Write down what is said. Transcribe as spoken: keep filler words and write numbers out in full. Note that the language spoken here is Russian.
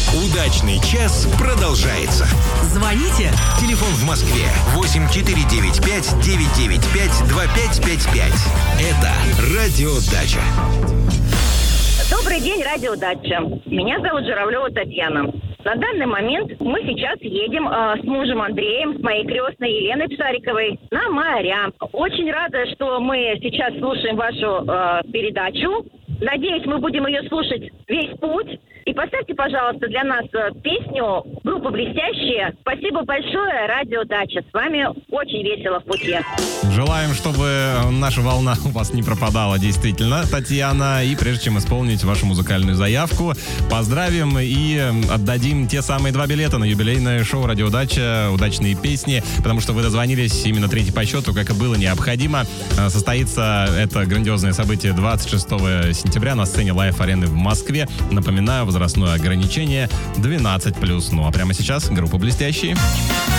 Удачный час продолжается. Звоните. Телефон в Москве восемь четыре девять пять девять девять пять два пять пять пять. Это Радио Дача. Добрый день, Радио Дача. Меня зовут Журавлева Татьяна. На данный момент мы сейчас едем э, с мужем Андреем, с моей крестной Еленой Пшариковой на моря. Очень рада, что мы сейчас слушаем вашу э, передачу. Надеюсь, мы будем ее слушать весь путь. И поставьте, пожалуйста, для нас песню группы «Блестящие». Спасибо большое, Радио Дача. С вами очень весело в пути. Желаем, чтобы наша волна у вас не пропадала, действительно, Татьяна. И прежде чем исполнить вашу музыкальную заявку, поздравим и отдадим те самые два билета на юбилейное шоу «Радио Дача. Удачные песни», потому что вы дозвонились именно третий по счету, как и было необходимо. Состоится это грандиозное событие двадцать шестого сентября на сцене Лайф-арены в Москве. Напоминаю, возрастное ограничение двенадцать плюс. Ну а прямо сейчас группа «Блестящие».